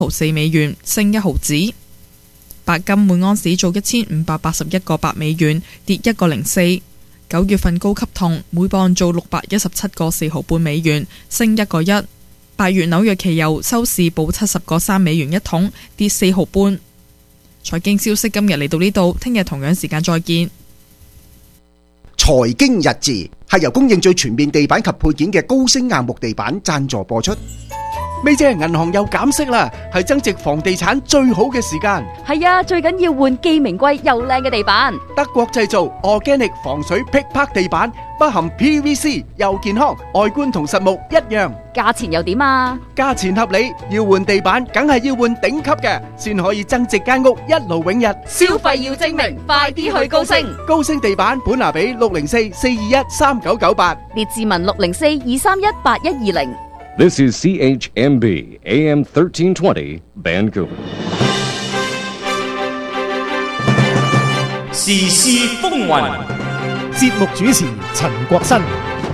4美元，升1毫子。白金每盎司做1581個8美元，跌1個04。9月份高級銅每磅做617個4毫半美元，升1個1。8月紐約期油收市報70個3美元一桶，跌4毫半。財經消息今日嚟到呢度，聽日同樣時間再見。 財經日誌係由供應最全面地板及配件嘅高升硬木地板贊助播出。 咪姐，銀行又減息啦，係增值房地產最好嘅時間。 係啊，最緊要換既名貴又靚嘅地板。 德國製造 Organic 防水劈拍地板，不含 PVC， 又健康，外觀同實木一樣。 價錢又點啊？ 價錢合理，要換地板梗係要換頂級嘅，先可以增值間屋一勞永逸。 消費要精明，快啲去高升。 高升地板本拿比604-421-3998， 列治文604-231-8120。 This is CHMB AM 1320 Vancouver。 時事風雲， 節目主持陳國新。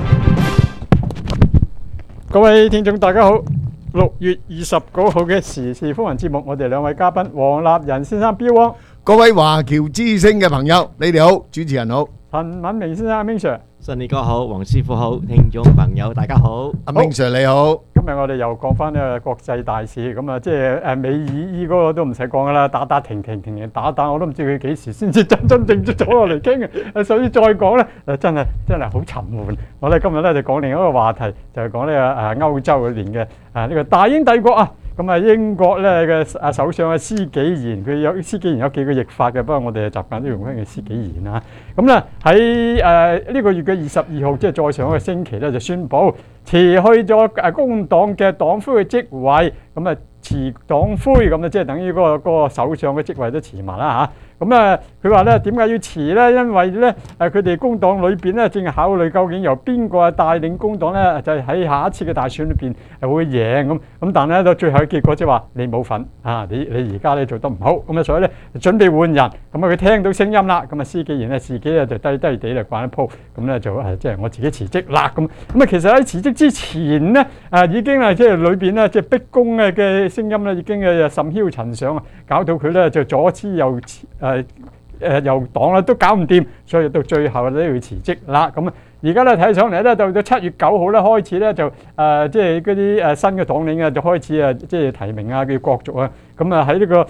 各位聽眾大家好，6月29號嘅時事風雲節目，我哋兩位嘉賓黃立仁先生標王， 各位華僑之聲嘅朋友，你哋好，主持人好， 陳敏明先生阿明 Sir。 新年哥好，黃師傅好，聽眾朋友大家好， 阿明 Sir 你好。 今日我哋又講翻呢個國際大事，咁啊即係美爾伊嗰個都唔使講噶啦，打停打，我都唔知佢幾時先至真正坐落嚟傾嘅，所以再講咧真係好沉悶。我哋今日咧就講另一個話題，就係講呢個歐洲裏邊嘅呢個大英帝國啊。咁啊，英國咧嘅首相啊，施紀賢，施紀賢有幾個譯法嘅，不過我哋習慣都用翻佢施紀賢啊。咁咧喺呢個月嘅22號，即係再上一個星期咧，就宣布辭去咗工黨嘅黨魁嘅職位，咁啊辭黨魁，咁啊即係等於嗰個首相嘅職位都辭埋啦嚇。咁啊，佢話咧點解要辭咧？因為咧佢哋工黨裏邊咧正考慮究竟由邊個帶領工黨咧，就係喺下一次嘅大選裏邊會贏咁。但係咧到最後嘅結果即係話你冇份啊！你而家咧做得唔好，咁啊所以咧準備換人。咁啊佢聽到聲音啦，咁啊施紀賢咧自己咧就低地嚟慣一鋪，咁咧就即係我自己辭職啦咁。咁啊其實喺辭職之前咧已經係即係裏邊咧即係逼宮嘅聲音咧已經甚囂塵上啊，搞到佢咧就左支右由黨咧都搞唔掂，所以到最後都要辭職啦。咁而家咧睇上嚟咧，到咗7月9號咧開始咧就即係嗰啲新嘅黨領啊，就開始即係提名啊嘅角逐啊。咁啊喺呢個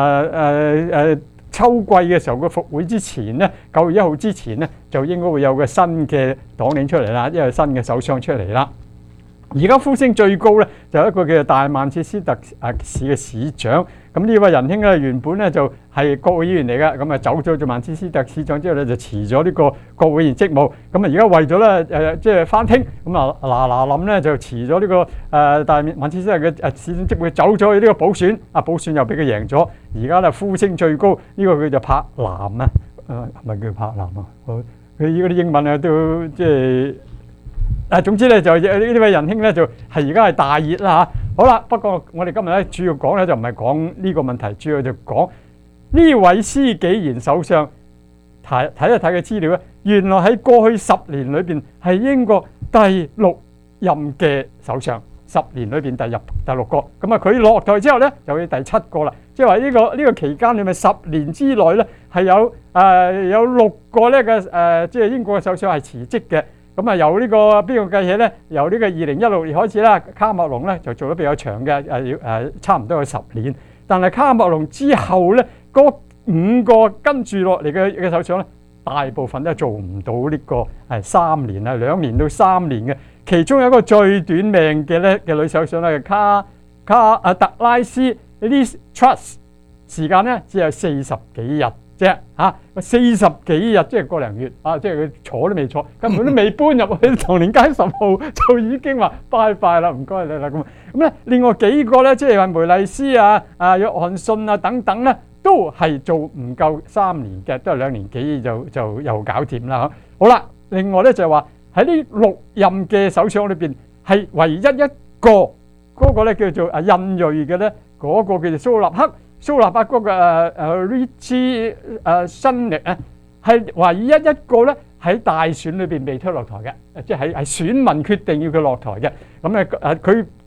秋季嘅時候個復會之前咧，9月1號之前咧就應該會有個新嘅黨領出嚟啦，因為新嘅首相出嚟啦。而家呼聲最高咧就有一個叫做大曼徹斯特市嘅市長。咁呢位仁兄咧原本咧就係國會議員嚟嘅，咁啊走咗做曼徹斯特市長之後咧就辭咗呢個國會議員職務。咁啊而家為咗咧即係翻聽，咁啊嗱臨咧就辭咗呢個大曼徹斯特嘅市長職務，走咗去呢個補選，補選又俾佢贏咗。而家咧呼聲最高呢個叫做柏南啊，係咪叫柏南啊？佢嗰啲英文啊都即係。總之咧就呢位仁兄咧就係而家係大熱啦嚇。好啦，不過我哋今日咧主要講咧就唔係講呢個問題，主要就講呢位施紀賢首相睇一睇嘅資料咧，原來喺過去10年裏邊係英國第6任嘅首相，10年裏邊第6個。咁啊佢落台之後咧就會第7個啦，即係話呢個期間裏面10年之內咧係有6個咧嘅即係英國嘅首相係辭職嘅。咁啊，由呢個邊個計起咧？由呢個2016年開始啦，卡麥隆咧就做得比較長嘅，差唔多有10年。但係卡麥隆之後咧，嗰5個跟住落嚟嘅首相咧，大部分都做唔到呢個3年啊，2年到3年嘅。其中有一個最短命嘅女首相咧，特拉斯 Liz Truss， 時間咧只有40幾日。啫40幾日，即係個零月啊！即係佢坐都未坐，根本都未搬入去唐寧街10號，就已經話拜拜啦，唔該你啦咁。咁咧，另外幾個咧，即係話梅麗斯約翰遜啊等等咧，都係做唔夠3年嘅，都係2年幾就又搞掂啦。好啦，另外咧就係話喺呢6任嘅首相裏邊，係唯一一個嗰個咧叫做印裔嘅咧，嗰個叫做蘇納克。蘇納克嗰個Richie Sunak 啊，係唯一一個咧喺大選裏邊未推落台嘅，即係喺選民決定要佢落台嘅。咁咧佢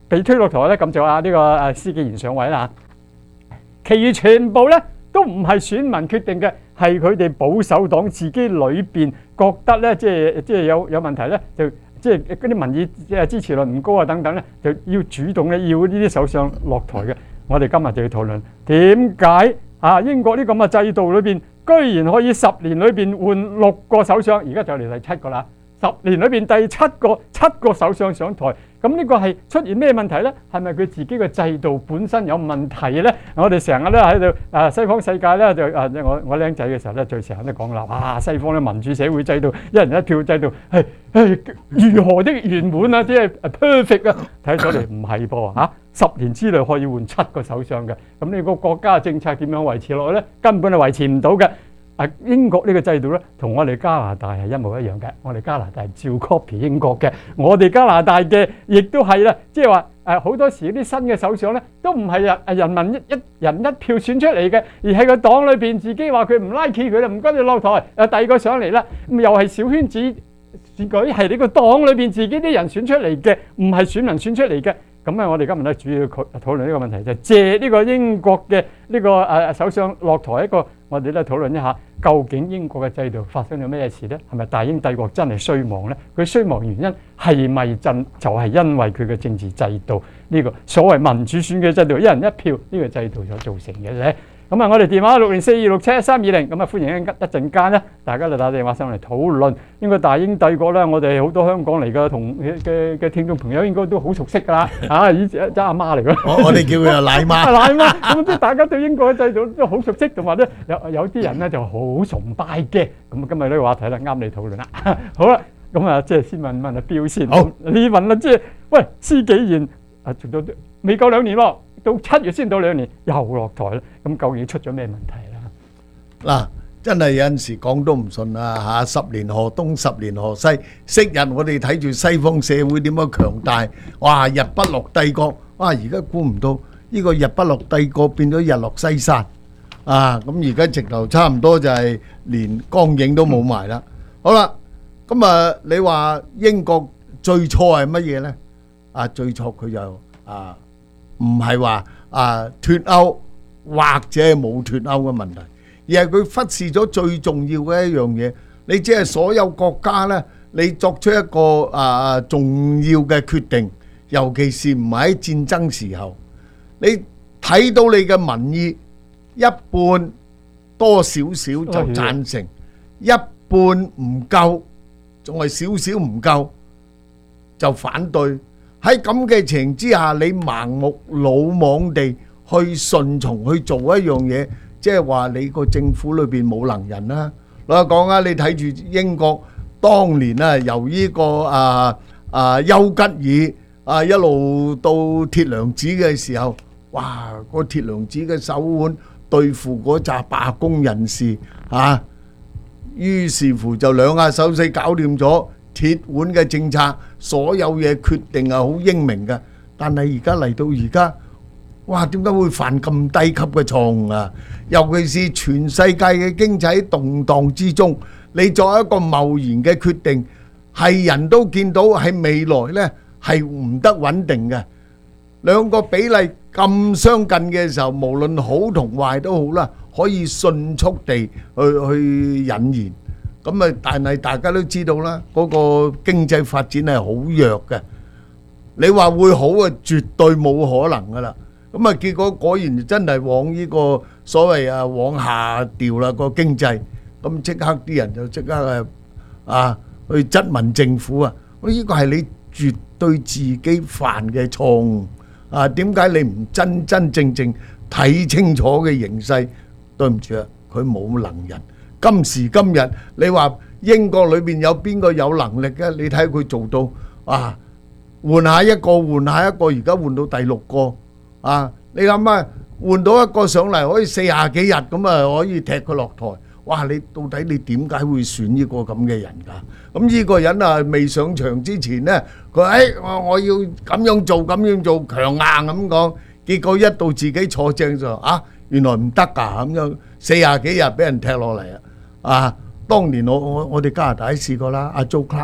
被推落台咧，咁就呢個施紀賢上位啦。其餘全部咧都唔係選民決定嘅，係佢哋保守黨自己裏邊覺得咧，即係有問題咧，就即係嗰啲民意支持率唔高啊等等咧，就要主動咧要呢啲首相落台嘅。我哋今日就要討論點解英國呢咁嘅制度裏邊，居然可以10年裏邊換6個首相，而家就嚟第7個啦。10年裏邊第7個首相上台，咁呢個係出現咩問題呢？係咪佢自己嘅制度本身有問題呢？我哋成日咧喺度西方世界咧就我僆仔嘅時候咧，最成日都講啦，哇！西方嘅民主社會制度、一人一票制度係如何的圓滿啊，即係 perfect 啊！睇咗嚟唔係噃嚇，10年之內可以換7個首相嘅，咁你個國家政策點樣維持落去呢？根本係維持唔到嘅。英國呢個制度咧，同我哋加拿大係一模一樣嘅。我哋加拿大係照 copy 英國嘅，我哋加拿大嘅亦都係啦，即係話好多時啲新嘅首相咧，都唔係人民一人一票選出嚟嘅，而係個黨裏邊自己話佢唔 like 佢啦，唔跟住落台，第二個上嚟啦，咁又係小圈子選舉，係呢個黨裏邊自己啲人選出嚟嘅，唔係選民選出嚟嘅。咁我哋今日咧主要討論呢個問題，就係借呢個英國嘅呢個首相落台一個，我哋咧討論一下，究竟英國嘅制度發生咗咩事呢？係咪大英帝國真係衰亡呢？佢衰亡原因係咪就係因為佢嘅政治制度呢個所謂民主選舉制度，一人一票呢個制度所造成嘅咧？咁我哋電話60426712320，咁歡迎一陣間咧，大家就打電話上嚟討論。應該大英帝國咧，我哋好多香港嚟嘅聽眾朋友應該都好熟悉㗎啦。以前阿媽嚟㗎， 我哋叫佢奶媽。 奶媽咁即係大家對英國嘅制度都好熟悉，同埋咧有啲人咧就好崇拜嘅。咁今日呢個話題咧啱你討論啦。好啦，咁即係先問阿標先。好，你問啦，即係喂施紀賢做到未夠2年喎。到7月先到2年，又落台啦。咁究竟出咗咩問題啦？ 嗱，真係有陣時講都唔順啊嚇！10年河東，10年河西。昔日我哋睇住西方社會點樣強大，哇！日不落帝國，哇！而家估唔到呢個日不落帝國變咗日落西山啊！咁而家直頭差唔多就係連光影都冇埋啦。好啦，咁你話英國最錯係乜嘢呢？最錯佢就唔係話脫歐或者係冇脫歐嘅問題，而係佢忽視咗最重要嘅一樣嘢。你即係所有國家呢，你作出一個重要嘅決定，尤其是唔係喺戰爭時候，你睇到你嘅民意一半多少少就贊成，一半唔夠，仲係少少唔夠就反對。喺咁嘅情形之下，你盲目魯莽地去順從去做一樣嘢，即係話你個政府裏邊冇能人啦。老實講啊，你睇住英國當年由呢個丘吉爾一路到鐵娘子嘅時候，哇！個鐵娘子嘅手腕對付嗰紮罷工人士於是乎就兩下手勢搞掂咗。鐵腕嘅政策，所有嘢決定係好英明嘅，但係而家嚟到而家，哇！點解會犯咁低級嘅錯誤啊？尤其是全世界嘅經濟喺動盪之中，你作一個貿然嘅決定，係人都見到喺未來呢係唔得穩定嘅。兩個比例咁相近嘅時候，無論好同壞都好啦，可以迅速地去引言。咁但係大家都知道啦，嗰個經濟發展係好弱嘅。你話會好啊，絕對冇可能噶啦。咁結果果然真係往呢個所謂往下調啦個經濟。咁即刻啲人就即刻去質問政府啊！呢個係你絕對自己犯嘅錯誤點解你唔真真正正睇清楚嘅形勢？對唔住啊，佢冇能人。今時今日，你話英國裏邊有邊個有能力嘅？你睇佢做到換下一個，而家換到第6個你諗下，換到一個上嚟可以40幾日咁可以踢佢落台。哇！你到底你點解會選呢個咁嘅人㗎？咁呢個人未上場之前呢，佢我要咁樣做強硬咁講，結果一到自己坐正就原來唔得㗎咁樣，40幾日俾人踢落嚟當年我哋加拿大試過啦，阿 Joe Clark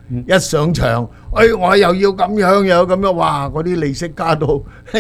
一上場，我又要咁樣又要咁樣，哇！嗰啲利息加到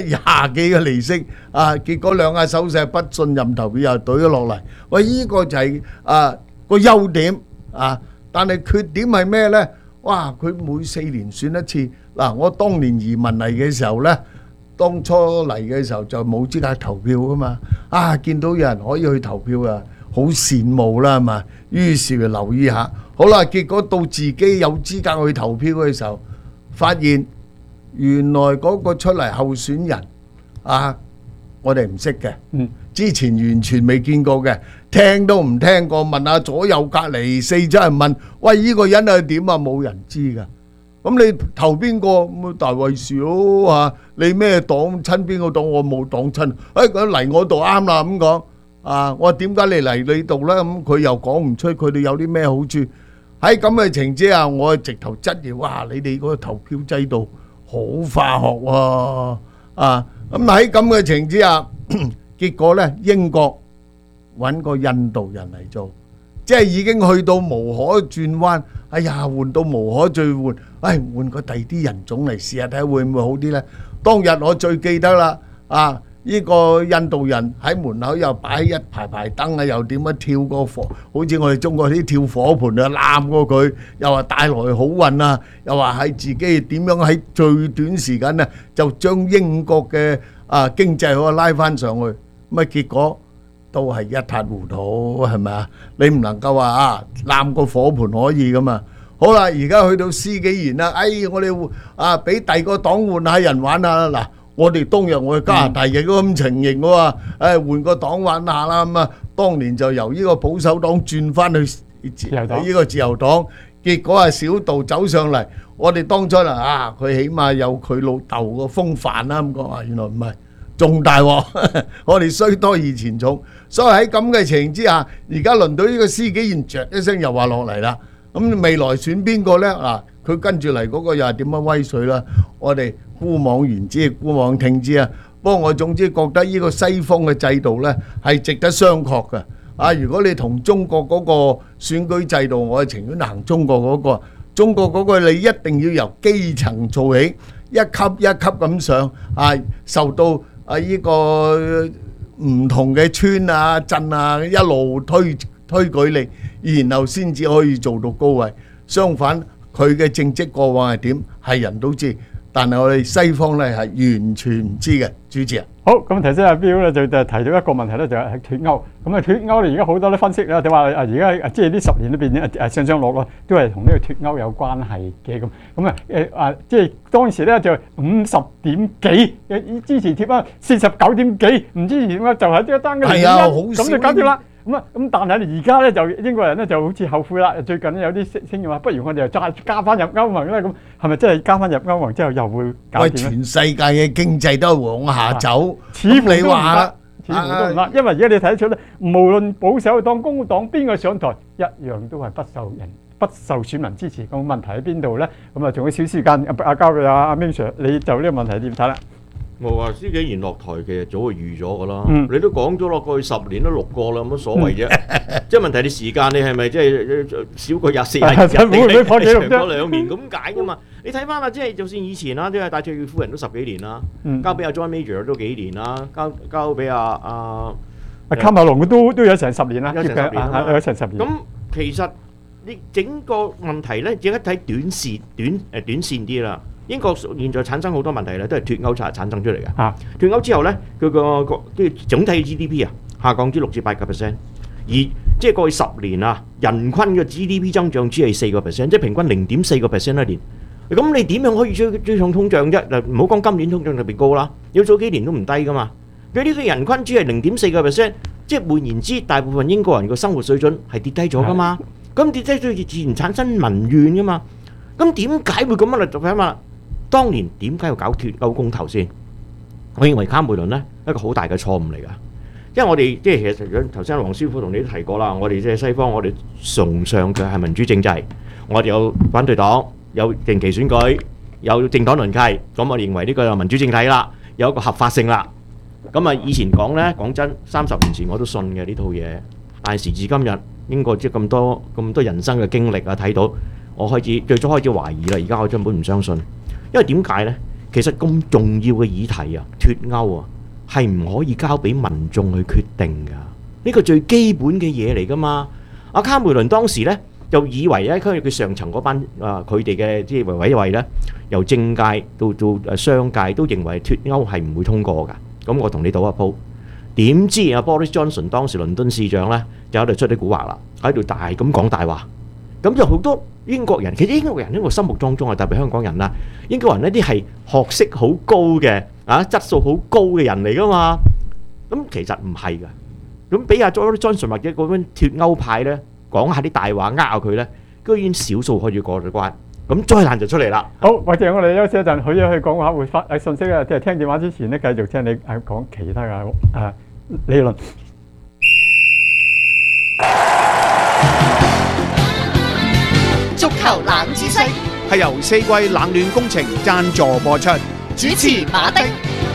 20幾個利息啊，結果兩下手勢不信任投票又懟咗落嚟。喂，呢個就係個優點啊，但係缺點係咩呢？哇！佢每4年選一次。嗱，我當年移民嚟嘅時候呢，當初嚟嘅時候就冇資格投票噶嘛。啊，見到有人可以去投票啊，好羨慕啦，係嘛？於是就留意下。好啦，結果到自己有資格去投票嘅時候，發現原來嗰個出嚟候選人啊，我哋唔識嘅，之前完全未見過嘅，聽都唔聽過，問下左右隔離四周人問，喂，呢個人係點啊？冇人知㗎。咁你投邊個？咁大衛士咯嚇，你咩黨親邊個黨？我冇黨親，佢嚟我度啱啦咁講。啊，我話點解你嚟你度咧？咁佢又講唔出佢哋有啲咩好處。喺咁嘅情之下，我直頭質疑，哇！你哋嗰個投票制度好化學喎，啊！咁喺咁嘅情之下，結果咧英國揾個印度人嚟做，即係已經去到無可轉彎。哎呀，換到無可再換，換個第啲人種嚟試下睇下會唔會好啲咧？當日我最記得啦，啊！呢個印度人喺門口又擺一排排燈啊，又點樣跳個火，好似我哋中國啲跳火盆啊，攬過佢，又話帶來好運啊，又話係自己點樣喺最短時間呢就將英國嘅經濟可以拉翻上去，咁啊結果都係一塌糊塗，係咪啊？你唔能夠話攬個火盆可以噶嘛？好啦，而家去到司紀賢啦，我哋俾第二個黨換下人玩下啦嗱。我哋當日我去加拿大亦都咁情形喎，換個黨玩下啦咁啊！當年就由呢個保守黨轉翻去呢個自由黨，結果係小道走上嚟。我哋當初佢起碼有佢老豆個風範啦咁講啊，原來唔係，仲大鑊，我哋衰多而錢重。所以喺咁嘅情形之下，而家輪到呢個司紀賢著一聲又話落嚟啦。咁未來選邊個呢？佢跟住嚟嗰個又係點樣威水啦？我哋姑妄言之，姑妄聽之啊！不過我總之覺得呢個西方嘅制度呢係值得商榷嘅。如果你同中國嗰個選舉制度，我係情願行中國嗰個。中國嗰個你一定要由基層做起，一級一級咁上，受到呢個唔同嘅村啊、鎮啊一路推舉你，然後先至可以做到高位。相反，佢嘅政績過往係點，係人都知，但係我哋西方咧係完全唔知嘅。主持人， 好，咁頭先阿標咧就提到一個問題咧，就係脫歐。咁啊脫歐咧，而家好多啲分析咧，就話而家即係呢10年裏邊上上落落都係同呢個脫歐有關係嘅咁。咁即係當時咧就50點幾，之前貼啊49點幾，唔知點解就係呢一單嘅原因，咁就搞掂啦。咁但係而家咧就英國人咧就好似後悔啦。最近有啲聲話，不如我哋又加翻入歐盟咧。咁係咪真係加翻入歐盟之後又會搞掂咧？ 全世界嘅經濟都係往下走， 似乎都唔得，似乎都唔得。因為而家你睇得出咧，無論保守黨、公黨邊個上台，一樣都係不受選民支持。咁問題喺邊度咧？咁啊，仲有少時間，交俾阿 Ming Sir，你就呢個問題點睇啦？ 冇話司紀賢落台其實早就預咗噶啦，你都講咗咯，過去10年都6個啦，有乜所謂啫？即係問題你時間你係咪即係少過24日？你長過2年咁解噶嘛？你睇翻啦，即係就算以前啦，即係戴卓爾夫人都10幾年啦，交俾阿 John Major 都幾年啦，交俾阿卡馬龍都有成10年啦， 有成10年有成10年。 咁其實你整個問題咧，而家睇短線啲啦。英國現在產生好多問題咧，都係脫歐產生出嚟嘅。脫歐之後咧，佢個即係總體嘅 GDP 下降至6至8%，而即係過去10年人均嘅 GDP 增長只係4%，即係平均0.4%一年。咁你點樣可以追上通脹啫？嗱，唔好講今年通脹特別高啦，要早幾年都唔低噶嘛。佢呢個人均只係0.4%，即係換言之，大部分英國人嘅生活水準係跌低咗噶嘛。咁跌低咗自然產生民怨噶嘛。咁點解會咁樣嚟做緊嘛？當年點解要搞脫歐公投先？我認為卡梅倫呢一個好大嘅錯誤嚟㗎，因為我哋即係其實頭先黃師傅同你都提過啦，我哋即係西方，我哋崇尚嘅係民主政制，我哋有反對黨，有定期選舉，有政黨輪替，咁我認為呢個就民主政體啦，有一個合法性啦。咁以前講呢，講真，30年前我都信嘅呢套嘢，但係時至今日，英國即係咁多人生嘅經歷睇到。 我最初開始懷疑啦，而家我根本唔相信，因為點解呢？其實咁重要嘅議題啊，脱歐啊，係唔可以交俾民眾去決定㗎。呢個最基本嘅嘢嚟㗎嘛。阿卡梅倫當時呢，就以為咧，佢上層嗰班佢哋嘅即係委員呢，由政界到商界都認為脱歐係唔會通過㗎。咁我同你賭一鋪，點知阿 Boris Johnson 當時倫敦市長呢，就喺度出啲蠱惑啦，喺度大咁講大話。咁就好多英國人，其實英國人喺我心目當中啊，特別香港人啦，英國人呢啲係學識好高嘅質素好高嘅人嚟㗎嘛。咁其實唔係㗎。咁俾阿 Boris Johnson 或者嗰班脱歐派呢講下啲大話呃佢呢，居然少數可以過咗關。咁災難就出嚟啦。 好，或者我哋休息一陣，許去講話會發信息啊，即係聽電話之前呢，繼續聽你講其他嘅理論。 足球冷知識係由四季冷暖工程贊助播出， 主持馬丁。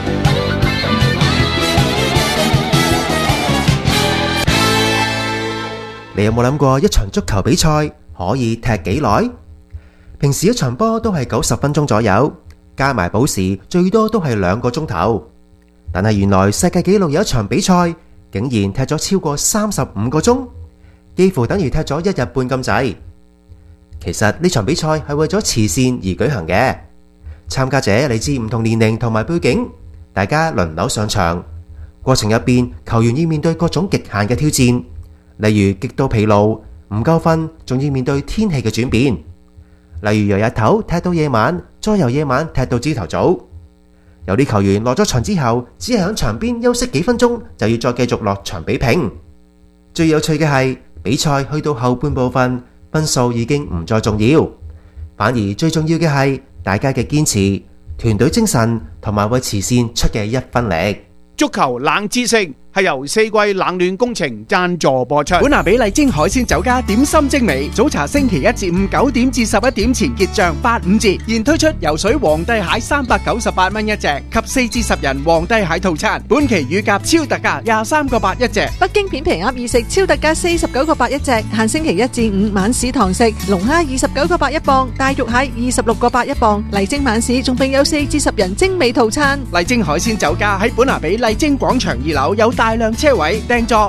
你有冇諗過一場足球比賽可以踢幾耐？平時一場波都係90分鐘左右，加埋補時最多都係2個鐘頭。但係原來世界紀錄有一場比賽竟然踢咗超過35個鐘，幾乎等於踢咗1日半咁滯。其實呢場比賽係為咗慈善而舉行嘅，參加者嚟自唔同年齡同埋背景，大家輪流上場。過程入邊，球員要面對各種極限嘅挑戰，例如極度疲勞、唔夠瞓，仲要面對天氣嘅轉變。例如由日頭踢到夜晚，再由夜晚踢到朝頭早。有啲球員落咗場之後，只係喺場邊休息幾分鐘，就要再繼續落場比拼。最有趣嘅係，比賽去到後半部分，分數已經唔再重要，反而最重要嘅係大家嘅堅持、團隊精神同埋為慈善出嘅一分力。 足球冷知識係由四季冷暖工程贊助播出。本拿比麗晶海鮮酒家點心精美，早茶星期一至五9點至11點前結賬85折，現推出游水皇帝蟹398蚊一隻及4至10人皇帝蟹套餐，本期乳鴿超特價23個8一隻。 北京片皮鴨意食超特價49個8一隻，限星期一至五晚市堂食，龍蝦29個8一磅，大肉蟹26個8一磅。麗晶晚市仲並有4至10人精美套餐。 麗晶海鮮酒家喺本拿比麗晶廣場2樓有大量車位，訂座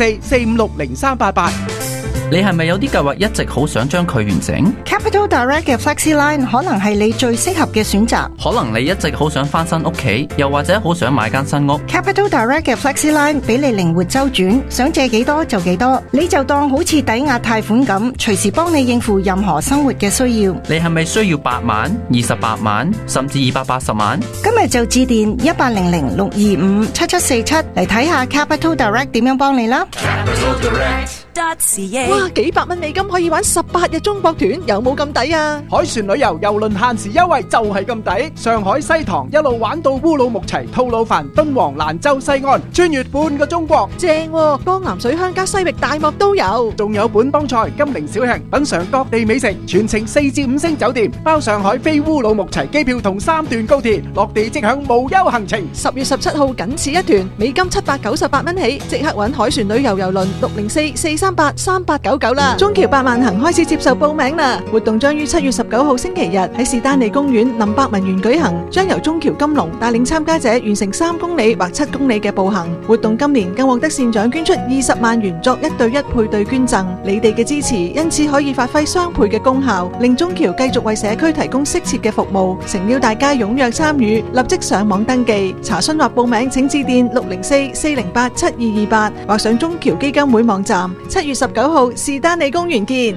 604-456-0388。 你係咪有啲計劃一直好想將佢完成？ Capital Direct 嘅 FlexiLine 可能係你最適合嘅選擇。 可能你一直好想翻新屋企，又或者好想買間新屋。 Capital Direct 嘅 FlexiLine 俾你靈活周轉，想借幾多就幾多，你就當好似抵押貸款咁，隨時幫你應付任何生活嘅需要。 你係咪需要8萬、28萬，甚至280萬？ 今日就致電1800-625-7747嚟睇下 Capital Direct 點樣幫你啦。 哇，幾百蚊美金可以玩18日中國團，有冇咁抵啊？ 海船旅遊郵輪限時優惠就係咁抵，上海西塘一路玩到烏魯木齊、吐魯番、敦煌、蘭州、西安，穿越半個中國， 正喎！江南水鄉加西域大漠都有， 仲有本幫菜、金陵小吃，品嘗各地美食，全程4至5星酒店，包上海飛烏魯木齊機票同3段高鐵，落地即享無憂行程。 10月17號僅此一團，美金798蚊起，即刻搵海船旅遊郵輪604-438-3899啦！中橋百萬行開始接受報名啦！活動將於7月19號星期日喺士丹利公園林百文園舉行，將由中橋金龍帶領參加者完成3公里或7公里嘅步行。活動今年更獲得善長捐出20萬元作1對1配對捐贈，你哋嘅支持因此可以發揮雙倍嘅功效，令中橋繼續為社區提供適切嘅服務。誠邀大家踴躍參與，立即上網登記查詢或報名，請致電604-408-7228或上中橋基金會網站。7月19號士丹利公園見。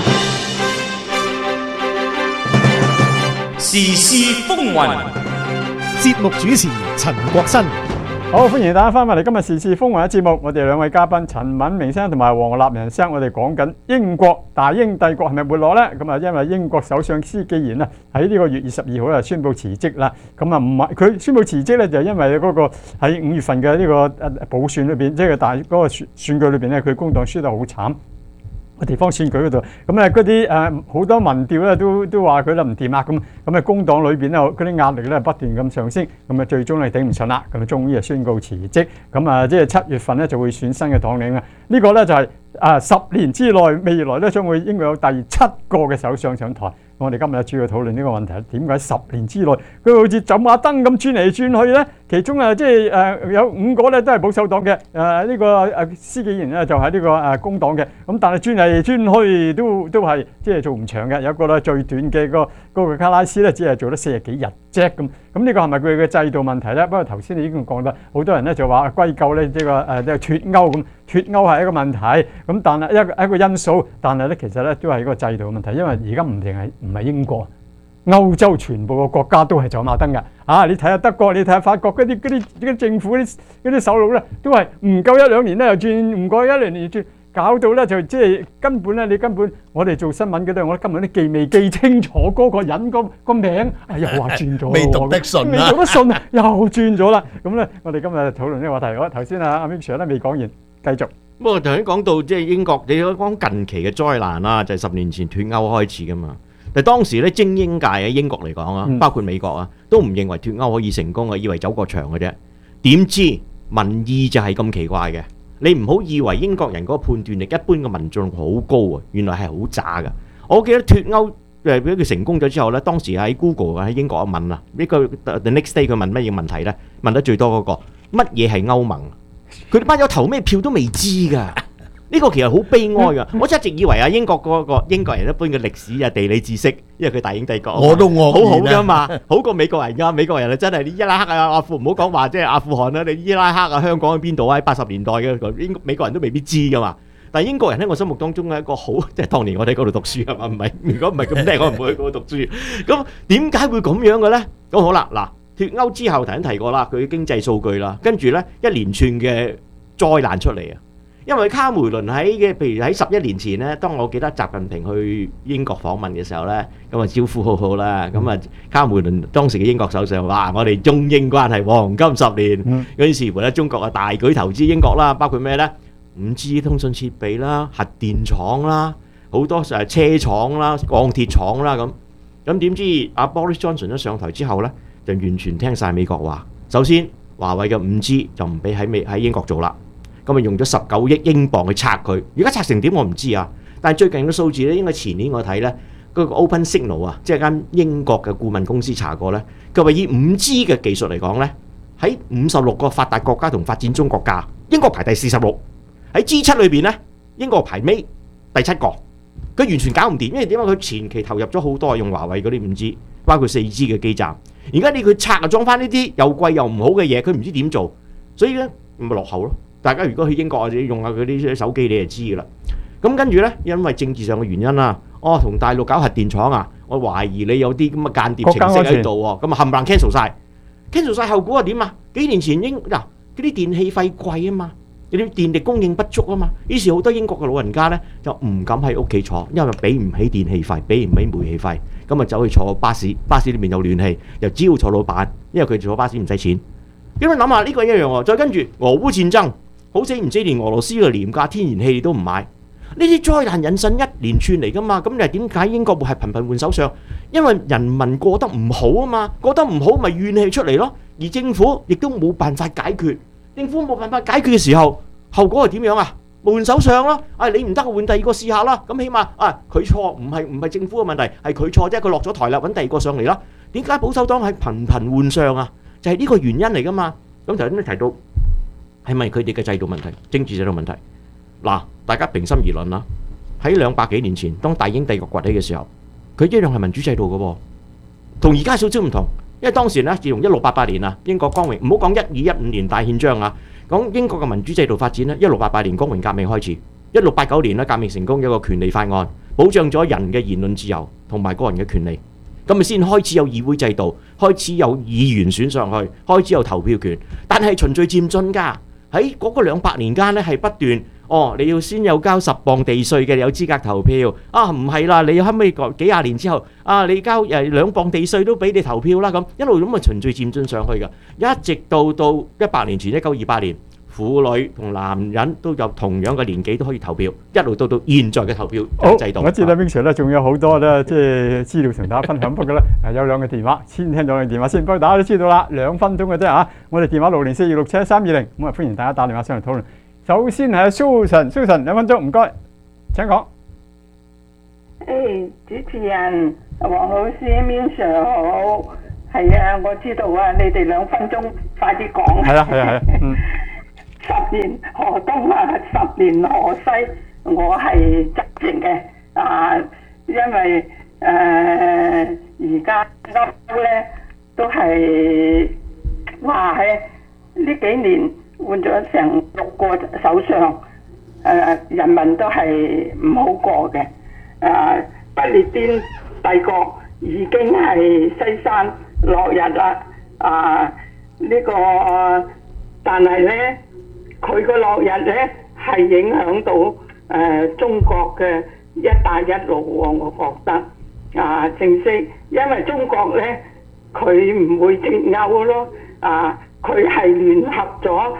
時事風雲， 節目主持陳國新。 好，歡迎大家翻返嚟今日時事風雲嘅節目。我哋兩位嘉賓陳敏明生同埋黃立仁生，我哋講緊英國大英帝國係咪沒落呢？咁啊，因為英國首相施紀賢啊喺呢個月22號就宣布辭職啦。咁啊唔係佢宣布辭職咧，就因為嗰個喺5月份嘅呢個補選裏邊，即係大嗰個選舉裏邊咧，佢工黨輸得好慘。地方選舉嗰度，咁咧嗰啲好多民調咧都話佢咧唔掂啊，咁啊工黨裏邊咧嗰啲壓力咧不斷咁上升，咁啊最終咧頂唔順啦，咁啊終於係宣告辭職，咁啊即係7月份咧就會選新嘅黨領啊。呢個咧就係 10年之內未來咧將會應該有第7個嘅首相上台。我哋今日主要討論呢個問題，點解10年之內佢好似走馬燈咁轉嚟轉去咧？其中即係有5個咧都係保守黨嘅，呢個施紀賢咧就係呢個工黨嘅。咁但係轉嚟轉去都係即係做唔長嘅。有一個咧最短嘅嗰個卡拉斯咧，只係做得40幾日啫咁。咁呢個係咪佢嘅制度問題咧？不過頭先你已經講得，好多人咧就話歸咎咧呢個脫歐咁，脫歐係一個問題。咁但係一個因素，但係咧其實咧都係一個制度嘅問題，因為而家唔係英國，歐洲全部嘅國家都係走馬燈嘅。你睇下德國，你睇下法國嗰啲政府嗰啲首腦咧，都係唔夠1-2年咧又轉，唔過1-2年轉，搞到咧就即係根本我哋做新聞嘅咧，我根本都記未記清楚嗰個人個名，又話轉咗， 未讀得順未讀得順又轉咗啦。咁咧，我哋今日討論呢個話題，我頭先阿 Mick Sir 咧未講完，繼續。 不過頭先講到即係英國，你講近期嘅災難啦，就係10年前脫歐開始噶嘛。但當時咧精英界喺英國嚟講啊，包括美國啊，都唔認為脫歐可以成功啊，以為走過場嘅啫。點知民意就係咁奇怪嘅。你唔好以為英國人嗰個判斷力一般嘅民眾好高啊，原來係好渣㗎。我記得脫歐俾佢成功咗之後咧，當時喺 Google 喺英國問啊，呢個 The Next Day 佢問乜嘢問題咧？問得最多嗰個乜嘢係歐盟？佢哋班友投咩票都未知㗎。呢個其實好悲哀㗎。我一直以為英國嗰個英國人一般嘅歷史啊、地理知識，因為佢大英帝國， 我都愕然好好㗎嘛，好過美國人㗎。美國人真係啲伊拉克啊、唔好講話即係阿富汗啦，你伊拉克啊、香港喺邊度啊？喺80年代嘅美國人都未必知㗎嘛。但係英國人喺我心目當中係一個好，即係當年我哋喺嗰度讀書係嘛？唔係，如果唔係咁叻，我唔會去嗰度讀書。咁點解會咁樣嘅咧？咁好啦，嗱，脫歐之後頭先提過啦，佢經濟數據啦，跟住咧一連串嘅災難出嚟啊！因為卡梅倫譬如喺11年前咧，當我記得習近平去英國訪問嘅時候咧，咁啊招呼好好啦。咁啊卡梅倫當時嘅英國首相話：我哋中英關係黃金10年。於是乎咧，中國啊大舉投資英國啦，包括咩咧？5G 通訊設備啦、核電廠啦、好多車廠啦、鋼鐵廠啦咁。咁點知阿 Boris Johnson 一上台之後咧，就完全聽晒美國話。首先，華為嘅5G 就唔俾喺英國做啦。咁啊用咗19億英鎊去拆佢，而家拆成點我唔知啊。但係最近嘅數字咧，應該前年我睇咧，嗰個 Open Signal 啊，即係間英國嘅顧問公司查過咧，佢話以5G 嘅技術嚟講咧，喺56個發達國家同發展中國家，英國排第46，喺 G7 裏邊咧，英國排尾第7個，佢完全搞唔掂，因為點解佢前期投入咗好多用華為嗰啲5G，包括4G 嘅基站，而家佢拆啊裝翻呢啲又貴又唔好嘅嘢，佢唔知點做，所以咧咪落後咯。大家如果去英國或者用下佢啲手機，你就知㗎啦。咁跟住咧，因為政治上嘅原因啦，同大陸搞核電廠啊，我懷疑你有啲咁嘅間諜程式喺度喎，咁啊冚唪唥 cancel 晒後果係點啊？幾年前嗰啲電氣費貴啊嘛，嗰啲電力供應不足啊嘛，於是好多英國嘅老人家咧就唔敢喺屋企坐，因為俾唔起電氣費，俾唔起煤氣費，咁啊走去坐巴士，巴士裏面有暖氣，又只要坐老闆，因為佢坐巴士唔使錢。咁你諗下呢個一樣喎，再跟住俄烏戰爭。好死唔死，連俄羅斯嘅廉價天然氣都唔買，呢啲災難引申一連串嚟噶嘛？咁你係點解英國會係頻頻換首相？因為人民過得唔好啊嘛，過得唔好咪怨氣出嚟咯。而政府亦都冇辦法解決，政府冇辦法解決嘅時候，後果係點樣啊？換首相咯，你唔得換第二個試下啦。咁起碼佢錯，唔係政府嘅問題，係佢錯啫。佢落咗台啦，揾第二個上嚟啦。點解保守黨係頻頻換相啊？就係呢個原因嚟噶嘛。咁頭先都提到。係咪佢哋嘅制度問題、政治制度問題？嗱，大家平心而論啦。喺200幾年前，當大英帝國崛起嘅時候，佢一樣係民主制度嘅喎，同而家少少唔同。因為當時咧，自從1688年啊，英國光榮，唔好講1215年大憲章啊，講英國嘅民主制度發展咧，1688年光榮革命開始，1689年咧革命成功，有個權利法案，保障咗人嘅言論自由同埋個人嘅權利，咁咪先開始有議會制度，開始有議員選上去，開始有投票權，但係循序漸進㗎。喺嗰個200年間咧，係不斷你要先有交10磅地稅嘅有資格投票唔係啦，你後尾幾廿年之後你交2磅地稅都俾你投票啦，咁一路咁循序漸進上去㗎，一直到100年前1928年，婦女同男人都有同樣嘅年紀都可以投票，一路到現在嘅投票制度。 我知道 Mick Sir 咧仲有好多咧，即係資料同大家分享。不過咧有兩個電話，先聽到兩個電話先。不過大家都知道啦，2分鐘嘅啫嚇。我哋電話604267320，咁啊歡迎大家打電話上嚟討論。 首先係 Susan 2分鐘，唔該，請講。 主持人黃老師 Min Sir 好，係啊，我知道啊，你哋2分鐘，快啲講。 係啊， 十年河東啊，10年河西，我係贊成嘅啊，因為而家歐咧都係哇喺呢幾年換咗成6個首相，人民都係唔好過嘅。不列顛帝國已經係西山落日啦，但係咧佢個落日咧係影響到中國嘅一帶一路喎，我覺得正式，因為中國咧佢唔會脱歐咯，佢係聯合咗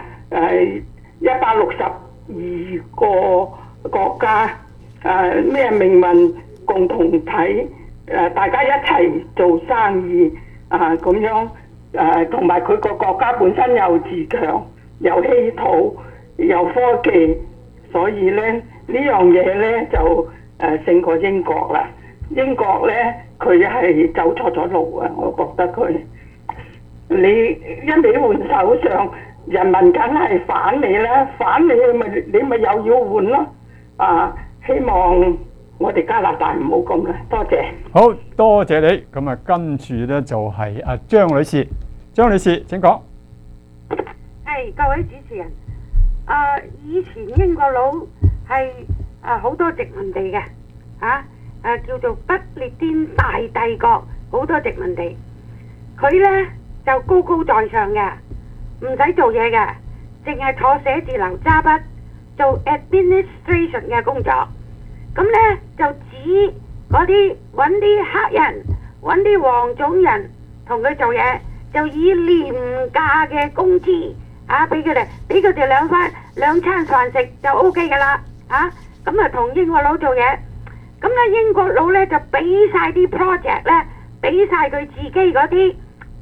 162個國家。咩命運共同體，大家一齊做生意咁樣，同埋佢個國家本身又自強，又稀土，又科技，所以咧呢樣嘢咧就勝過英國啦。英國咧佢係走錯咗路啊，我覺得佢你一味換首相，人民梗係反你啦，反你咪又要換咯希望我哋加拿大唔好咁啦，多謝。 好多謝你，咁啊跟住咧就係阿張女士，張女士請講。 各位主持人，以前英國佬係好多殖民地嘅，叫做不列顛大帝國，好多殖民地。佢咧就高高在上嘅，唔使做嘢嘅，淨係坐寫字樓揸筆。做 administration 嘅工作，咁咧就指嗰啲揾啲黑人、揾啲黃種人同佢做嘢，就以廉價嘅工資俾佢哋兩餐飯食就 OK 噶啦，咁啊同英國佬做嘢，咁咧英國佬咧就俾晒啲 project 咧，俾晒佢自己嗰啲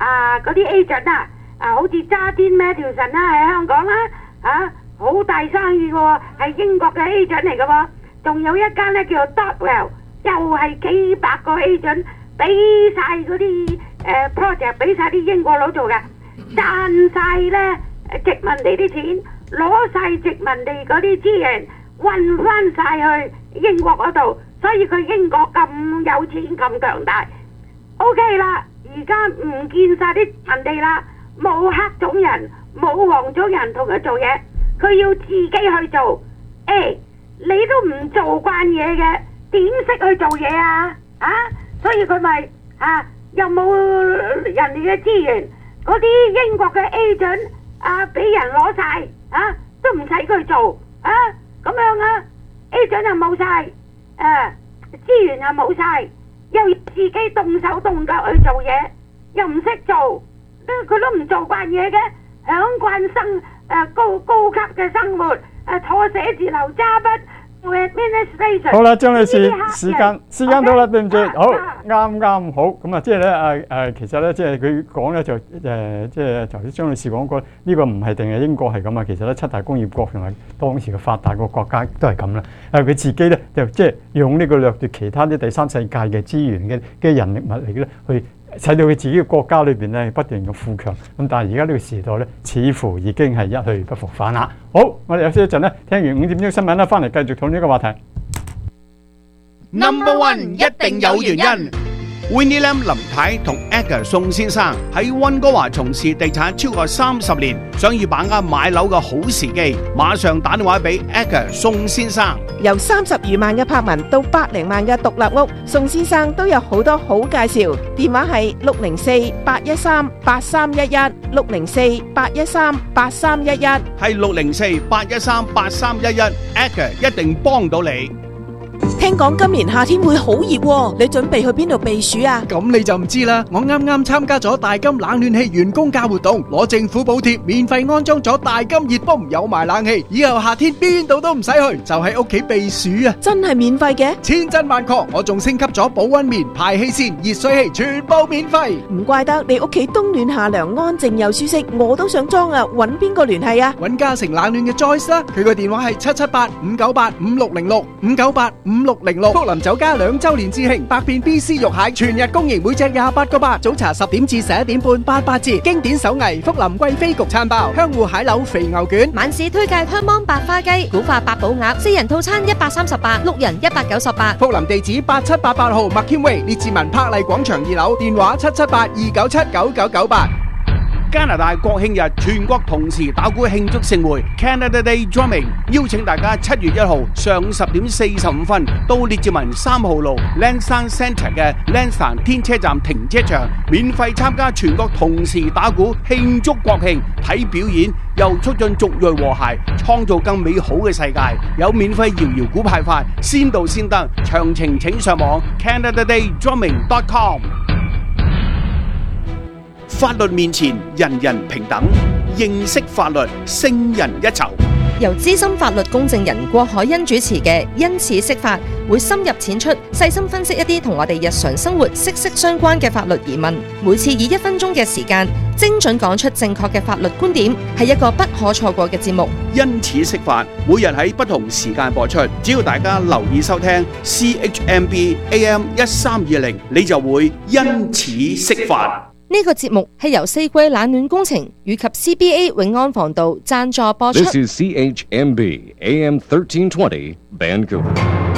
agent 好似Jardine Matheson喺香港啦，好大生意嘅喎，係英國嘅 agent 嚟嘅喎，仲有一間咧叫做 Dotwell， 又係幾百個 agent， 俾晒嗰啲project， 俾晒啲英國佬做嘅，賺晒咧殖民地啲錢，攞晒殖民地嗰啲資源，運翻晒去英國嗰度，所以佢英國咁有錢咁強大。OK 啦，而家唔見晒啲殖民地啦，冇黑種人，冇黃種人同佢做嘢。佢要自己去做，你都唔做慣嘢嘅，點識去做嘢啊？所以佢咪又冇人哋嘅資源，嗰啲英國嘅 agent 俾人攞晒，都唔使佢做咁樣agent 又冇晒，資源又冇晒，又要自己動手動腳去做嘢，又唔識做，佢都唔做慣嘢嘅，享慣高級嘅生活，坐寫字樓揸筆做 administration。好啦，張女士，時間到啦，對唔住，好啱好，咁啊，即係咧其實咧，即係佢講咧就即係頭先張女士講過，呢個唔係定係英國係咁啊，其實咧7大工業國同埋當時嘅發達個國家都係咁啦。佢自己咧就即係用呢個掠奪其他啲第三世界嘅資源嘅人力物力咧去。使到佢自己嘅國家裏邊咧不斷咁富強，咁但係而家呢個時代咧，似乎已經係一去不復返啦。好，我哋休息一陣咧，聽完5點鐘新聞啦，翻嚟繼續討論呢個話題。 Number one 一定有原因。Winnie Lam 林太同 Edgar 宋先生喺溫哥華從事地產超過30年，想要把握買樓嘅好時機，馬上打電話俾 Edgar 宋先生。 由30餘萬嘅柏文到100零萬嘅獨立屋，宋先生都有好多好介紹。電話係604-813-8311 604-813-8311，係 604-813-8311，Edgar 一定幫到你。 聽講今年夏天會好熱喎，你準備去邊度避暑啊？ 咁你就唔知啦，我啱啱參加咗大金冷暖氣員工價活動，攞政府補貼，免費安裝咗大金熱泵，有埋冷氣，以後夏天邊度都唔使去，就喺屋企避暑啊！ 真係免費嘅？ 千真萬確，我仲升級咗保溫棉、排氣扇、熱水器，全部免費。 唔怪得你屋企冬暖夏涼，安靜又舒適，我都想裝啊！揾邊個聯繫啊？ 揾嘉誠冷暖嘅 Joyce 啦，佢個電話係778-598-5606，598-5606。福林酒家2周年致慶，百變 BC 肉蟹全日供應，每隻28個8，早茶10點至11點半，88折。經典手藝福林貴妃焗餐包，香芋蟹柳肥牛卷。 晚市推介香芒白花雞、古法八寶鴨，4人套餐138，6人198。 福林地址8788號麥謙威列治文柏麗廣場2樓，電話778-297-9998。加拿大國慶日全國同時打鼓慶祝盛會 Canada Day Drumming， 邀請大家7月1號上午10點45分到列治文3號路 Lansdowne Centre 嘅 Lansdowne 天車站停車場，免費參加全國同時打鼓慶祝國慶，睇表演又促進族裔和諧，創造更美好嘅世界。有免費搖搖鼓派發，先到先得，詳情請上網 CanadaDayDrumming.com。法律面前人人平等，認識法律勝人一籌。 由資深法律公證人郭海欣主持嘅因此釋法，會深入淺出，細心分析一啲同我哋日常生活息息相關嘅法律疑問。每次以1分鐘嘅時間，精準講出正確嘅法律觀點，係一個不可錯過嘅節目。 因此釋法，每日喺不同時間播出，只要大家留意收聽 CHMB AM 1320，你就會因此釋法。 呢個節目係由四季冷暖工程以及 CBA 永安防道贊助播出。 This is CHMB AM 1320 Vancouver。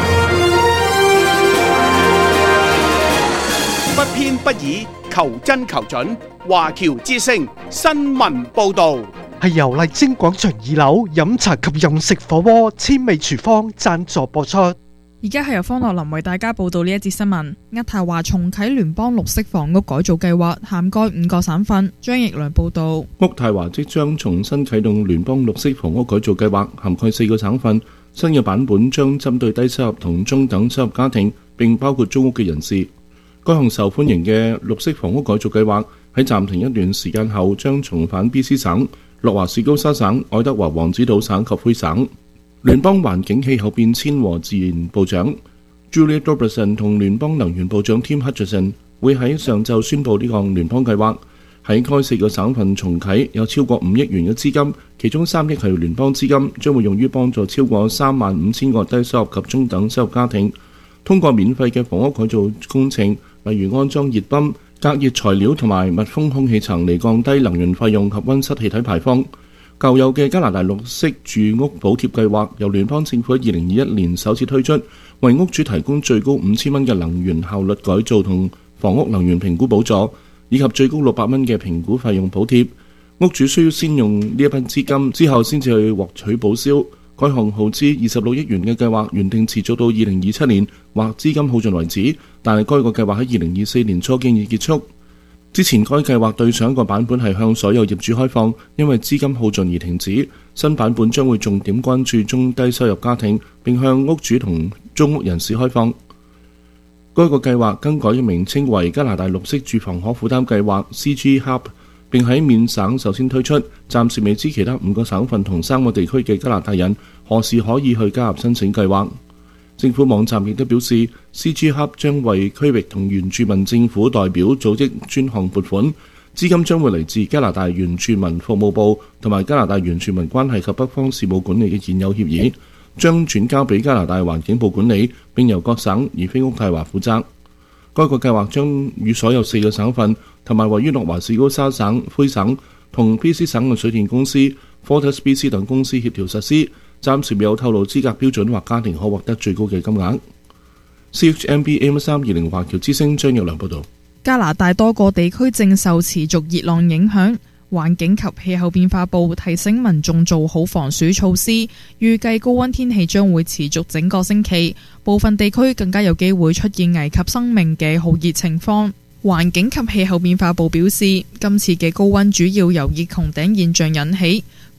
不偏不倚，求真求準。華僑之聲新聞報導， 係由麗晶廣場2樓飲茶及飲食火鍋千味廚房贊助播出。 而家係由方樂林為大家報道呢一節新聞。渥太華重啟聯邦綠色房屋改造計劃，涵蓋5個省份。張奕良報道。 渥太華即將重新啟動聯邦綠色房屋改造計劃，涵蓋4個省份。新嘅版本將針對低收入同中等收入家庭，並包括租屋嘅人士。該項受歡迎嘅綠色房屋改造計劃喺暫停一段時間後，將重返 BC 省、諾華士高沙省、愛德華王子島省及灰省。聯邦環境氣候變遷和自然部長 Julia Robertson 同聯邦能源部長 Tim Hutchison 會喺上晝宣布呢項聯邦計劃。喺該4個省份重啟，有超過5億元嘅資金，其中3億係聯邦資金，將會用於幫助超過35,000個低收入及中等收入家庭，通過免費嘅房屋改造工程，例如安裝熱泵、隔熱材料同埋密封空氣層嚟降低能源費用及溫室氣體排放。舊有嘅加拿大綠色住屋補貼計劃由聯邦政府喺2021年首次推出，為屋主提供最高5000蚊嘅能源效率改造同房屋能源評估補助，以及最高600蚊嘅評估費用補貼。屋主需要先用呢一筆資金，之後先至去獲取報銷。該項耗資26億元嘅計劃原定持續到2027年或資金耗盡為止，但係該個計劃喺2024年初經已結束。之前該計劃對上一個版本係向所有業主開放，因為資金耗盡而停止。新版本將會重點關注中低收入家庭，並向屋主同租屋人士開放。該個計劃更改嘅名稱為加拿大綠色住房可負擔計劃 CG Hub， 並喺緬省首先推出，暫時未知其他5個省份同3個地區嘅加拿大人何時可以去加入申請計劃。政府網站亦都表示 ，CG Hub 將為區域同原住民政府代表組織專項撥款，資金將會嚟自加拿大原住民服務部同埋加拿大原住民關係及北方事務管理嘅現有協議，將轉交俾加拿大環境部管理，並由各省而非渥太華負責。該個計劃將與所有4個省份同埋位於諾華士高沙省、灰省同 BC 省嘅水電公司、FortisBC 等公司協調實施。暫時未有透露資格標準或家庭可獲得最高嘅金額。CHMB AM1320 華僑之聲張奕良報導。 加拿大多個地區正受持續熱浪影響，環境及氣候變化部提醒民眾做好防暑措施。預計高溫天氣將會持續整個星期，部分地區更加有機會出現危及生命嘅酷熱情況。環境及氣候變化部表示，今次嘅高溫主要由熱穹頂現象引起。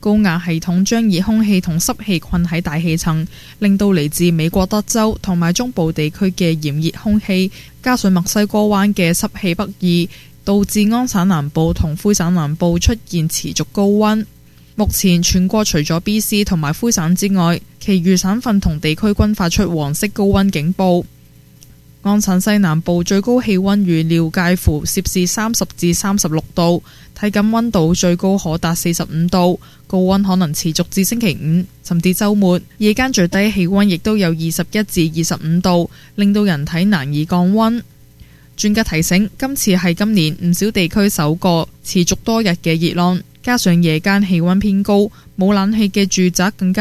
高壓系統將熱空氣同濕氣困喺大氣層，令到嚟自美國德州同埋中部地區嘅炎熱空氣加上墨西哥灣嘅濕氣北移，導致安省南部同魁省南部出現持續高溫。目前全國除咗 BC 同埋魁省之外，其餘省份同地區均發出黃色高溫警報。安省西南部最高氣溫預料介乎攝氏30至36度，體感溫度最高可達45度，高溫可能持續至星期五甚至週末。夜間最低氣溫亦都有21至25度，令到人體難以降溫。專家提醒，今次係今年唔少地區首個持續多日嘅熱浪，加上夜間氣溫偏高，冇冷氣嘅住宅更加